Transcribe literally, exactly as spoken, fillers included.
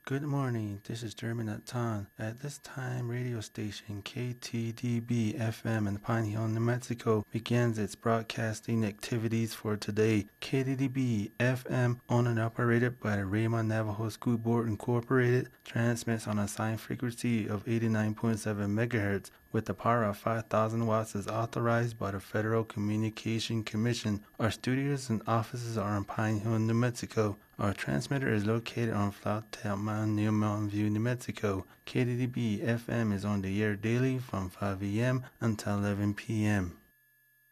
Good morning, this is Jeremy Natan. At this time, radio station K T D B F M in Pine Hill, New Mexico begins its broadcasting activities for today. K T D B F M, owned and operated by the Raymond Navajo School Board Incorporated, transmits on a assigned frequency of eighty-nine point seven megahertz with a power of five thousand watts as authorized by the Federal Communication Commission. Our studios and offices are in Pine Hill, New Mexico. Our transmitter is located on Flat Tail Mountain near Mountain View, New Mexico. K T D B F M is on the air daily from five a m until eleven p m